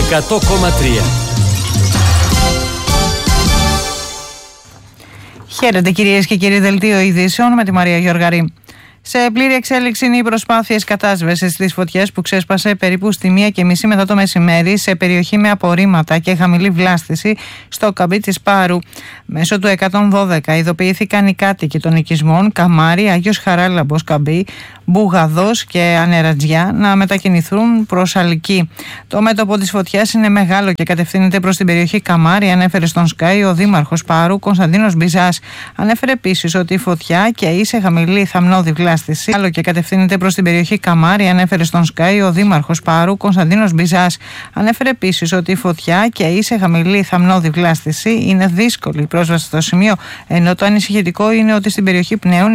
100,3. Χαίρετε κυρίες και κύριοι, δελτίο ειδήσεων με τη Μαρία Γιοργαρή. Σε πλήρη εξέλιξη είναι οι προσπάθειες κατάσβεσης της φωτιάς που ξέσπασε περίπου στη 1:30 μετά το μεσημέρι σε περιοχή με απορρίμματα και χαμηλή βλάστηση στο καμπί της Πάρου. Μέσω του 112 ειδοποιήθηκαν οι κάτοικοι των οικισμών Καμάρι, Άγιος Χαράλαμπος Καμπί, Μπουγαδός και Ανερατζιά να μετακινηθούν προς Αλική. Το μέτωπο της φωτιάς είναι μεγάλο και κατευθύνεται προς την περιοχή Καμάρι, ανέφερε στον Sky ο Δήμαρχος Πάρου Κωνσταντίνος Μπιζάς. Ανέφερε επίσης ότι η φωτιά καεί σε χαμηλή θαμνώδη βλάστηση. Άλλο και κατευθύνεται προς την περιοχή Καμάρι, ανέφερε στον Sky ο Δήμαρχος Πάρου Κωνσταντίνος Μπιζάς. Ανέφερε επίσης ότι η φωτιά καεί σε χαμηλή θαμνώδη βλάστηση. Είναι δύσκολη η πρόσβαση στο σημείο, ενώ το ανησυχητικό είναι ότι στην περιοχή Πνέων